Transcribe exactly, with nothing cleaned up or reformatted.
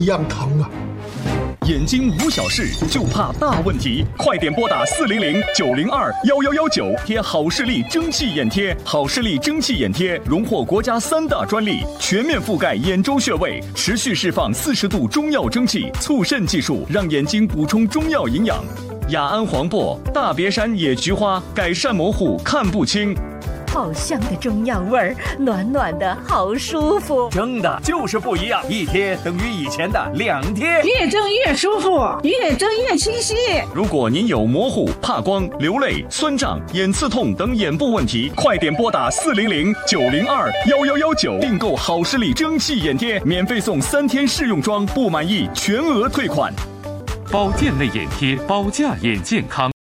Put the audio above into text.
一样疼啊！ 眼睛无小事，就怕大问题。快点拨打四零零九零二幺幺幺九，贴好视力蒸汽眼贴。好视力蒸汽眼贴荣获国家三大专利，全面覆盖眼周穴位，持续释放四十度中药蒸汽，促肾技术让眼睛补充中药营养。雅安黄柏、大别山野菊花，改善模糊看不清。 好香的中药味儿，暖暖的好舒服。 蒸的就是不一样，一贴等于以前的两贴， 越蒸越舒服，越蒸越清晰。 如果您有模糊、怕光、流泪、酸胀、眼刺痛等眼部问题，快点拨打四零零九零二幺幺幺九，订购好视力蒸汽眼贴，免费送三天试用装，不满意全额退款。 保健类眼贴，保驾眼健康。